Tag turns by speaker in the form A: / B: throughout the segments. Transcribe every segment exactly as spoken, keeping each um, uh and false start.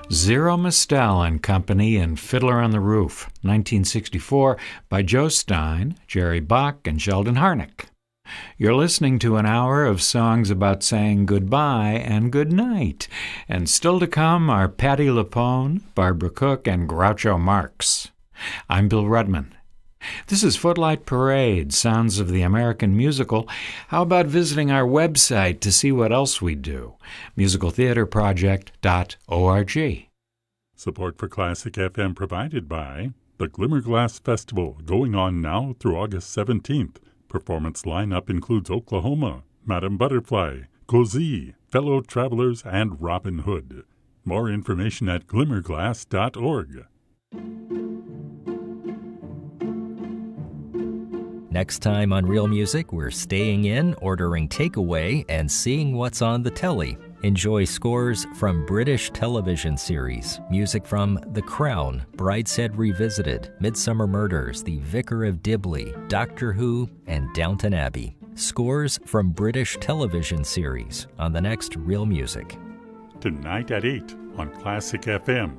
A: Zero Mostel and Company in Fiddler on the Roof, nineteen sixty-four, by Joe Stein, Jerry Bach, and Sheldon Harnick. You're listening to an hour of songs about saying goodbye and good night. And still to come are Patti LuPone, Barbara Cook, and Groucho Marx. I'm Bill Rudman. This is Footlight Parade, Sounds of the American Musical. How about visiting our website to see what else we do? musical theater project dot org.
B: Support for Classic F M provided by the Glimmerglass Festival, going on now through August seventeenth. Performance lineup includes Oklahoma, Madame Butterfly, Cozy, Fellow Travelers, and Robin Hood. More information at glimmerglass dot org.
C: Next time on Real Music, we're staying in, ordering takeaway, and seeing what's on the telly. Enjoy scores from British television series, music from The Crown, Brideshead Revisited, Midsummer Murders, The Vicar of Dibley, Doctor Who, and Downton Abbey. Scores from British television series on the next Real Music.
B: Tonight at eight on Classic F M.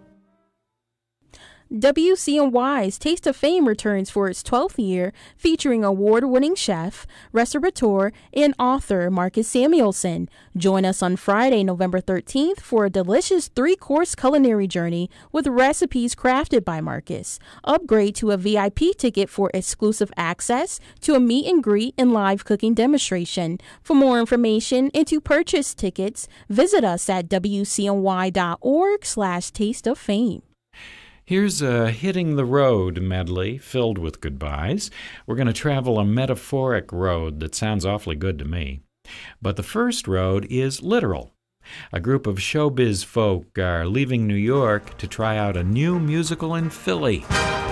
D: W C N Y's Taste of Fame returns for its twelfth year, featuring award-winning chef, restaurateur, and author Marcus Samuelsson. Join us on Friday, November thirteenth for a delicious three-course culinary journey with recipes crafted by Marcus. Upgrade to a V I P ticket for exclusive access to a meet and greet and live cooking demonstration. For more information and to purchase tickets, visit us at w c n y dot org slash taste of fame.
A: Here's a Hitting the Road medley filled with goodbyes. We're going to travel a metaphoric road that sounds awfully good to me. But the first road is literal. A group of showbiz folk are leaving New York to try out a new musical in Philly.